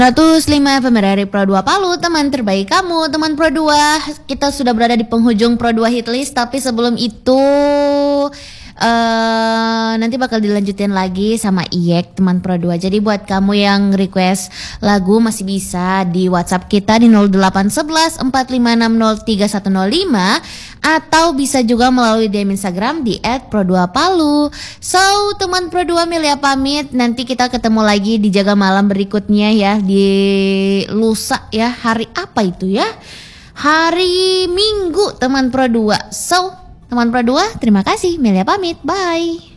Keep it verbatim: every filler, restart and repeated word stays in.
seratus lima F M R R I Pro dua Palu, teman terbaik kamu, teman Pro dua. Kita sudah berada di penghujung Pro dua Hitlist, tapi sebelum itu Uh, nanti bakal dilanjutin lagi sama Iyek teman Pro dua. Jadi buat kamu yang request lagu masih bisa di WhatsApp kita di nol delapan satu satu empat lima enam nol tiga satu nol lima atau bisa juga melalui D M Instagram di et pro dua palu. So teman Pro dua, Melia pamit. Nanti kita ketemu lagi di Jaga Malam berikutnya ya, di lusa ya. Hari apa itu ya? Hari Minggu teman Pro dua. So teman Pro dua, terima kasih. Melia pamit. Bye.